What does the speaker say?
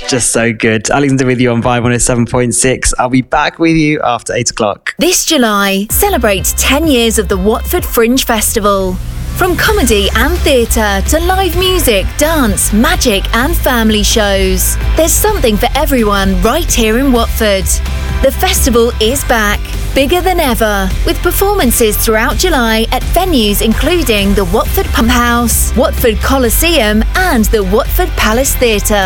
Just so good. Alexander with you on Vibe 107.6. I'll be back with you after 8 o'clock. This July, celebrate 10 years of the Watford Fringe Festival. From comedy and theatre to live music, dance, magic and family shows. There's something for everyone right here in Watford. The festival is back, bigger than ever, with performances throughout July at venues including the Watford Pump House, Watford Coliseum and the Watford Palace Theatre.